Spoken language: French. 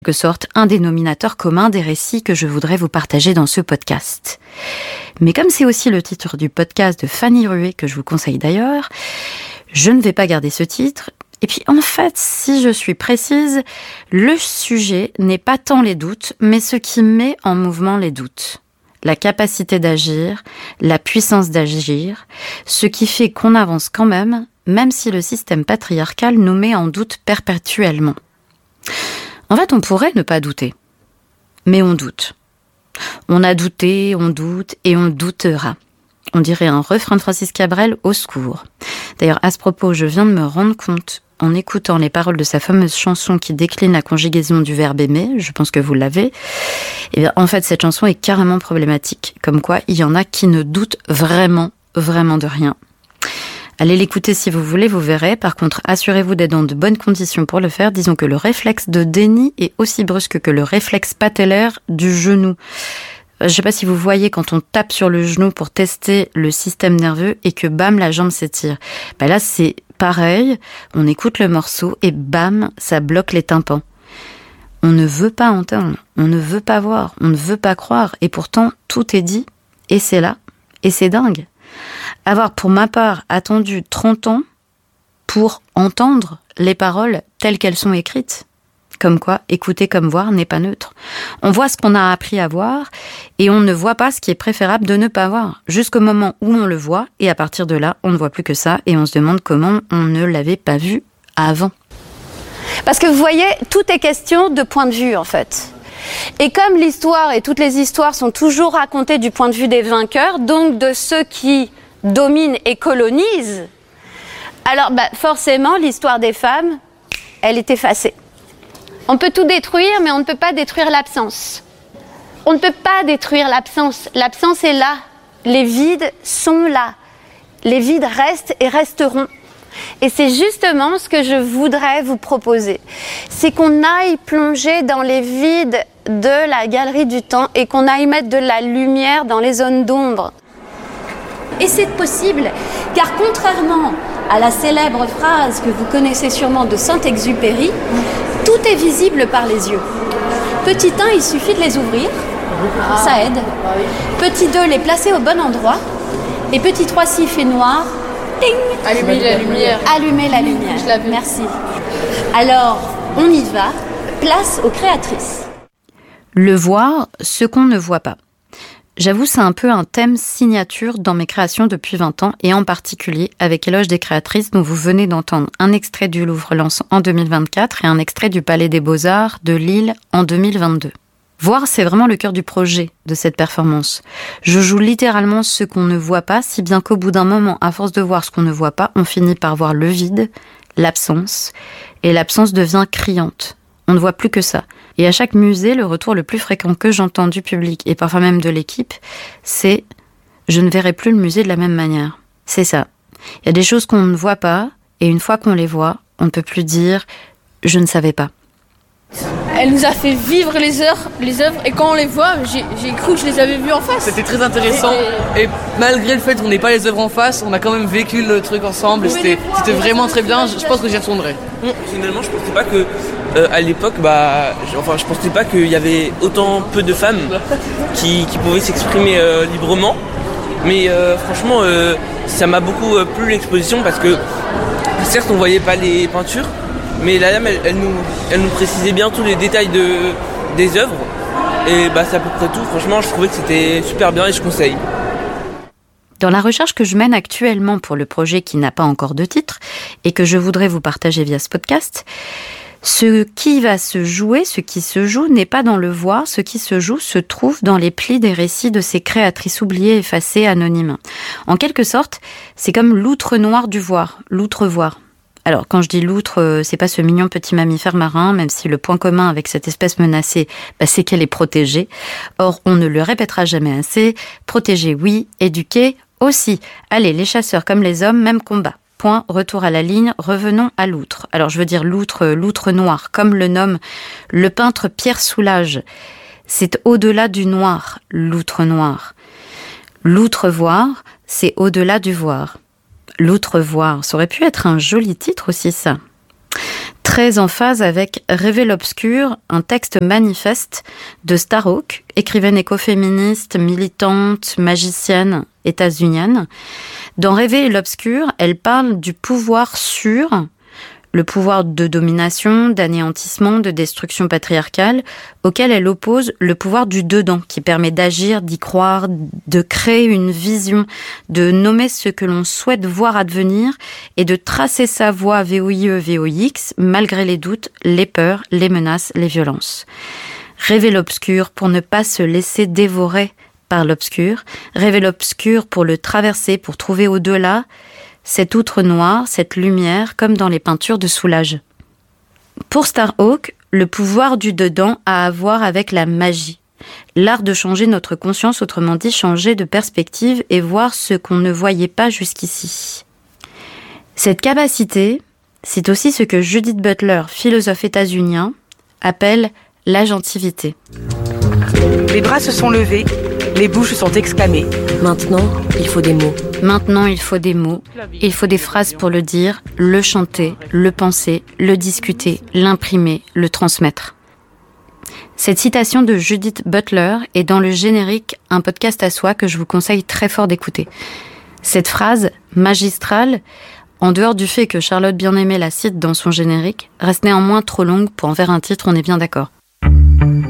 quelque sorte un dénominateur commun des récits que je voudrais vous partager dans ce podcast. Mais comme c'est aussi le titre du podcast de Fanny Rué, que je vous conseille d'ailleurs, je ne vais pas garder ce titre. Et puis en fait, si je suis précise, le sujet n'est pas tant les doutes, mais ce qui met en mouvement les doutes. La capacité d'agir, la puissance d'agir, ce qui fait qu'on avance quand même si le système patriarcal nous met en doute perpétuellement. En fait, on pourrait ne pas douter, mais on doute. On a douté, on doute et on doutera. On dirait un refrain de Francis Cabrel, au secours. D'ailleurs, à ce propos, je viens de me rendre compte, en écoutant les paroles de sa fameuse chanson qui décline la conjugaison du verbe aimer, je pense que vous l'avez, et bien, en fait, cette chanson est carrément problématique. Comme quoi, il y en a qui ne doutent vraiment de rien. Allez l'écouter si vous voulez, vous verrez. Par contre, assurez-vous d'être dans de bonnes conditions pour le faire. Disons que le réflexe de déni est aussi brusque que le réflexe patellaire du genou. Je ne sais pas si vous voyez quand on tape sur le genou pour tester le système nerveux et que bam, la jambe s'étire. Ben là, c'est pareil. On écoute le morceau et bam, ça bloque les tympans. On ne veut pas entendre, on ne veut pas voir, on ne veut pas croire. Et pourtant, tout est dit et c'est là. Et c'est dingue. Avoir, pour ma part, attendu 30 ans pour entendre les paroles telles qu'elles sont écrites. Comme quoi, écouter comme voir n'est pas neutre. On voit ce qu'on a appris à voir et on ne voit pas ce qui est préférable de ne pas voir. Jusqu'au moment où on le voit et à partir de là, on ne voit plus que ça et on se demande comment on ne l'avait pas vu avant. Parce que vous voyez, tout est question de point de vue en fait. Et comme l'histoire et toutes les histoires sont toujours racontées du point de vue des vainqueurs, donc de ceux qui dominent et colonisent, alors forcément l'histoire des femmes, elle est effacée. On peut tout détruire, mais on ne peut pas détruire l'absence. On ne peut pas détruire l'absence. L'absence est là. Les vides sont là. Les vides restent et resteront. Et c'est justement ce que je voudrais vous proposer. C'est qu'on aille plonger dans les vides de la galerie du temps et qu'on aille mettre de la lumière dans les zones d'ombre. Et c'est possible, car contrairement à la célèbre phrase que vous connaissez sûrement de Saint-Exupéry, tout est visible par les yeux. Petit 1, il suffit de les ouvrir, ça aide. Petit 2, les placer au bon endroit. Et petit 3, s'il fait noir, ting, allumer la lumière. Allumer la lumière, merci. Alors, on y va, place aux créatrices. Le voir, ce qu'on ne voit pas. J'avoue, c'est un peu un thème signature dans mes créations depuis 20 ans, et en particulier avec Éloge des créatrices, dont vous venez d'entendre un extrait du Louvre-Lens en 2024 et un extrait du Palais des Beaux-Arts de Lille en 2022. Voir, c'est vraiment le cœur du projet de cette performance. Je joue littéralement ce qu'on ne voit pas, si bien qu'au bout d'un moment, à force de voir ce qu'on ne voit pas, on finit par voir le vide, l'absence, et l'absence devient criante. On ne voit plus que ça. Et à chaque musée, le retour le plus fréquent que j'entends du public, et parfois même de l'équipe, c'est « je ne verrai plus le musée de la même manière ». C'est ça. Il y a des choses qu'on ne voit pas, et une fois qu'on les voit, on ne peut plus dire « je ne savais pas ». Elle nous a fait vivre les œuvres, et quand on les voit, j'ai cru que je les avais vues en face. C'était très intéressant, et malgré le fait qu'on n'ait pas les œuvres en face, on a quand même vécu le truc ensemble, c'était vraiment très bien, je pense que j'y retournerai. Personnellement, je pensais pas que, à l'époque, je pensais pas qu'il y avait autant peu de femmes qui pouvaient s'exprimer librement, mais franchement, ça m'a beaucoup plu l'exposition parce que, certes, on voyait pas les peintures, mais la dame, elle nous précisait bien tous les détails des œuvres. Et c'est à peu près tout. Franchement, je trouvais que c'était super bien et je conseille. Dans la recherche que je mène actuellement pour le projet qui n'a pas encore de titre et que je voudrais vous partager via ce podcast, ce qui se joue n'est pas dans le voir, ce qui se joue se trouve dans les plis des récits de ces créatrices oubliées, effacées, anonymes. En quelque sorte, c'est comme l'outre noir du voir, l'outre-voir. Alors, quand je dis loutre, c'est pas ce mignon petit mammifère marin, même si le point commun avec cette espèce menacée, c'est qu'elle est protégée. Or, on ne le répétera jamais assez. Protégée, oui. Éduquée, aussi. Allez, les chasseurs comme les hommes, même combat. Point, retour à la ligne, revenons à l'outre. Alors, je veux dire l'outre noir, comme le nomme le peintre Pierre Soulages. C'est au-delà du noir, l'outre noir. L'outre-voir, c'est au-delà du voir. L'outre-voir, ça aurait pu être un joli titre aussi, ça. très en phase avec Rêver l'obscur, un texte manifeste de Starhawk, écrivaine écoféministe, militante, magicienne, états-unienne. Dans Rêver l'obscur, elle parle du pouvoir sur, le pouvoir de domination, d'anéantissement, de destruction patriarcale, auquel elle oppose le pouvoir du dedans, qui permet d'agir, d'y croire, de créer une vision, de nommer ce que l'on souhaite voir advenir et de tracer sa voie VOIE-VOX, malgré les doutes, les peurs, les menaces, les violences. Rêver l'obscur pour ne pas se laisser dévorer par l'obscur, rêver l'obscur pour le traverser, pour trouver au-delà cette outre noire, cette lumière, comme dans les peintures de Soulages. Pour Starhawk, le pouvoir du dedans a à voir avec la magie. L'art de changer notre conscience, autrement dit changer de perspective et voir ce qu'on ne voyait pas jusqu'ici. Cette capacité, c'est aussi ce que Judith Butler, philosophe états-unien, appelle l'agentivité. Les bras se sont levés, les bouches sont exclamées. Maintenant, il faut des mots. Maintenant, il faut des mots, il faut des phrases pour le dire, le chanter, le penser, le discuter, l'imprimer, le transmettre. Cette citation de Judith Butler est dans le générique Un podcast à soi que je vous conseille très fort d'écouter. Cette phrase magistrale, en dehors du fait que Charlotte Bien-Aimée la cite dans son générique, reste néanmoins trop longue pour en faire un titre, on est bien d'accord.